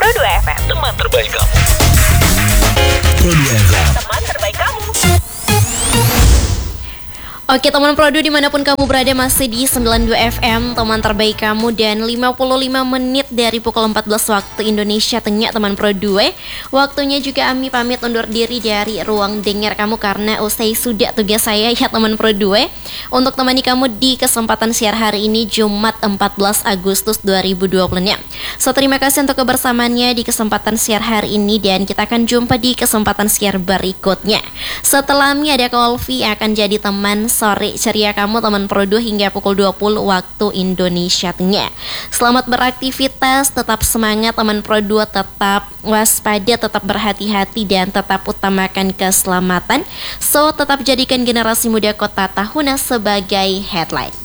Pro 2 FM. Teman terbaik kamu. Pro 2 FM. Teman terbaik kamu. Oke teman Produ dimanapun kamu berada, masih di 92 FM teman terbaik kamu, dan 55 menit dari pukul 14 waktu Indonesia Tengah teman Produ. Waktunya juga Ami pamit undur diri dari ruang dengar kamu karena usai sudah tugas saya ya teman Produ, untuk temani kamu di kesempatan siar hari ini Jumat 14 Agustus 2020. So terima kasih untuk kebersamaannya di kesempatan siar hari ini, dan kita akan jumpa di kesempatan siar berikutnya. Setelah Ami ada Kolvi akan jadi teman sore ceria kamu teman Produ hingga pukul 20 waktu Indonesia Tengah. Selamat beraktivitas, tetap semangat teman Produ, tetap waspada, tetap berhati-hati, dan tetap utamakan keselamatan. So tetap jadikan generasi muda Kota Tahuna sebagai headline.